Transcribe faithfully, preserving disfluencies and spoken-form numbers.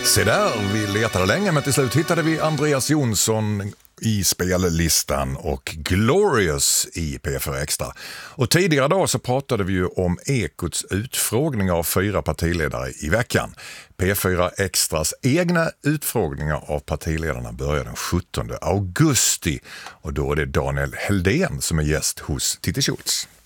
Se där, vi letade länge men till slut hittade vi Andreas Jonsson i spellistan och Glorious i P fyra Extra. Och tidigare då så pratade vi ju om Ekots utfrågning av fyra partiledare i veckan. P fyra Extras egna utfrågningar av partiledarna börjar den sjuttonde augusti och då är det Daniel Heldén som är gäst hos Titti Schultz.